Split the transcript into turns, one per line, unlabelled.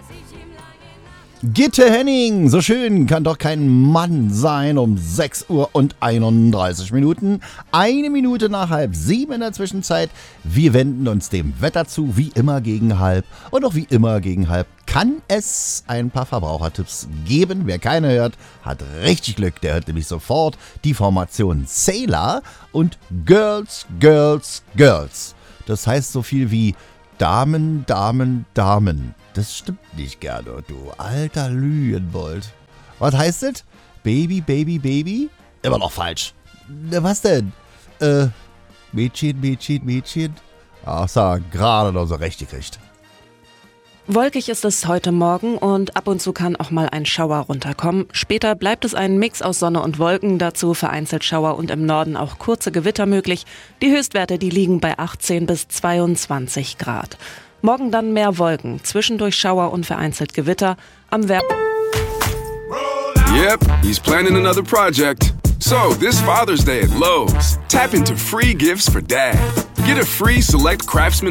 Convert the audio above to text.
Gitte Henning, so schön kann doch kein Mann sein um 6 Uhr und 31 Minuten. 1 Minute nach 6:30 in der Zwischenzeit. Wir wenden uns dem Wetter zu, wie immer gegen 6:30. Und auch wie immer gegen 6:30 kann es ein paar Verbrauchertipps geben. Wer keine hört, hat richtig Glück. Der hört nämlich sofort die Formation Sailor und Girls, Girls, Girls. Das heißt so viel wie Damen, Damen, Damen. Das stimmt nicht, Gernot, du alter Lügenbold. Was heißt das? Baby, Baby, Baby? Immer noch falsch. Was denn? Mädchen, Mädchen, Mädchen? Ach, so, gerade noch so recht gekriegt.
Wolkig ist es heute Morgen und ab und zu kann auch mal ein Schauer runterkommen. Später bleibt es ein Mix aus Sonne und Wolken, dazu vereinzelt Schauer und im Norden auch kurze Gewitter möglich. Die Höchstwerte, die liegen bei 18 bis 22 Grad. Morgen dann mehr Wolken, zwischendurch Schauer und vereinzelt Gewitter. Am Werk.
Yep, he's planning another project. So, this Father's Day at Lowe's, tap into free gifts for Dad. Get a free Select Craftsman